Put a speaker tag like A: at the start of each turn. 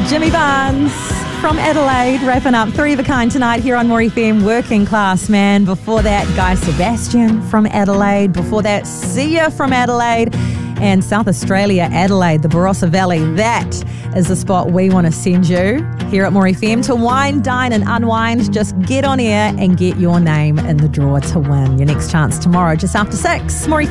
A: Jimmy Barnes from Adelaide, wrapping up Three of a Kind tonight here on More FM, Working Class Man. Before that, Guy Sebastian from Adelaide. Before that, Sia from Adelaide. And South Australia, Adelaide, the Barossa Valley. That is the spot we want to send you here at More FM to wine, dine and unwind. Just get on air and get your name in the draw to win. Your next chance tomorrow just after 6. More FM.